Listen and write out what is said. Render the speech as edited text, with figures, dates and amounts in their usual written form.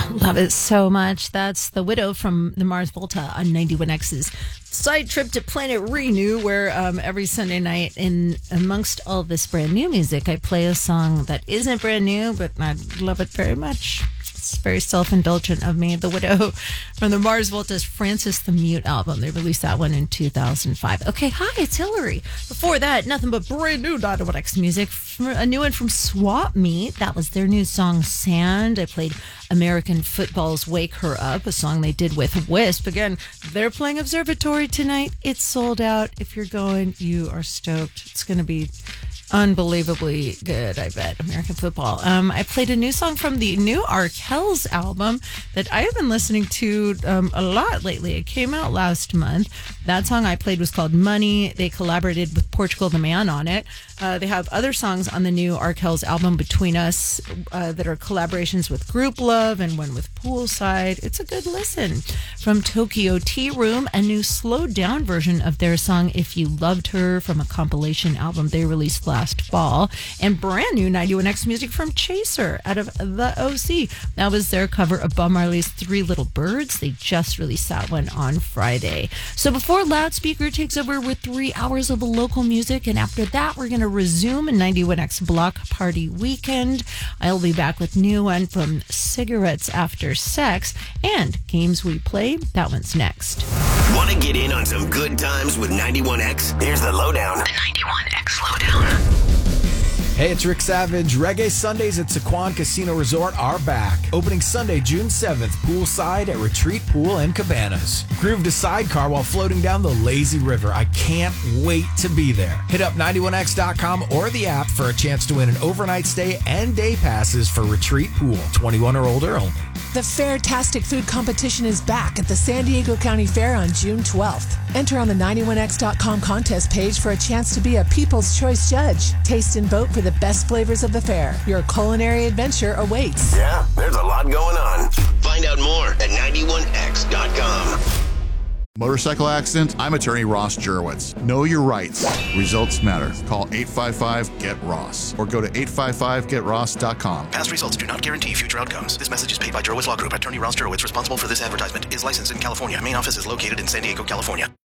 Love it so much. That's The Widow from the Mars Volta on 91X's side trip to Planet Renew, where every Sunday night, in amongst all this brand new music, I play a song that isn't brand new, but I love it very much. It's very self-indulgent of me. The Widow from the Mars Volta's Francis the Mute album. They released that one in 2005. Okay, hi, it's Hillary. Before that, nothing but brand new 91X music. A new one from Swap Meet. That was their new song, Sand. I played American Football's Wake Her Up, a song they did with Wisp. Again, they're playing Observatory tonight. It's sold out. If you're going, you are stoked. It's going to be unbelievably good, I bet. American Football. I played a new song from the new Arkells album that I have been listening to a lot lately. It came out last month. That song I played was called Money. They collaborated with Portugal the Man on it. They have other songs on the new Arkells album, Between Us, that are collaborations with Group Love and one with Poolside. It's a good listen. From Tokyo Tea Room, a new slowed down version of their song If You Loved Her from a compilation album they released last fall. And brand new 91X music from Chaser out of The OC. That was their cover of Bob Marley's Three Little Birds. They just released that one on Friday. So before Loudspeaker takes over with 3 hours of local music, and after that we're going to resume 91X Block Party Weekend. I'll be back with new one from Cigarettes After Sex and Games We Play. That one's next. Want to get in on some good times with 91X? Here's the lowdown. The 91X lowdown. Hey, it's Rick Savage. Reggae Sundays at Saquon Casino Resort are back. Opening Sunday, June 7th, poolside at Retreat Pool and Cabanas. Groove to sidecar while floating down the lazy river. I can't wait to be there. Hit up 91x.com or the app for a chance to win an overnight stay and day passes for Retreat Pool. 21 or older only. The Fairtastic Food Competition is back at the San Diego County Fair on June 12th. Enter on the 91x.com contest page for a chance to be a People's Choice Judge. Taste and vote for the best flavors of the fair. Your culinary adventure awaits. Yeah, there's a lot going on. Find out more at 91x.com. Motorcycle accident? I'm attorney Ross Jurowitz. Know your rights. Results matter. Call 855-GET-ROSS or go to 855getross.com. Past results do not guarantee future outcomes. This message is paid by Jurowitz Law Group. Attorney Ross Jurowitz, responsible for this advertisement, is licensed in California. Main office is located in San Diego, California.